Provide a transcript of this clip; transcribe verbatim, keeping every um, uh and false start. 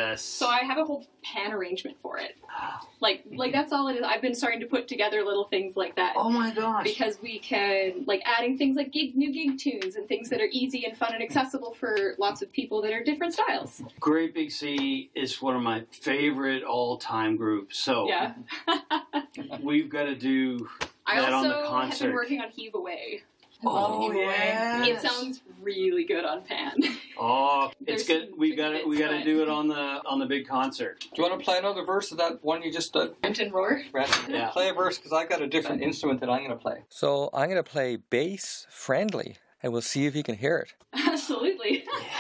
Yes. So I have a whole pan arrangement for it. Like, like that's all it is. I've been starting to put together little things like that. Oh my gosh. Because we can, like, adding things like gig, new gig tunes and things that are easy and fun and accessible for lots of people that are different styles. Great Big Sea is one of my favorite all-time groups. So yeah. we've got to do I that on the also concert. have been working on Heave Away. Oh, yeah. It sounds really good on pan. Oh, it's There's good. We got to we got to but- do it on the on the big concert. Do you want to play another verse of that one you just did? Rent and Roar. Yeah. Play a verse, because I got a different instrument that I'm going to play. So I'm going to play bass friendly, and we'll see if you can hear it. Absolutely.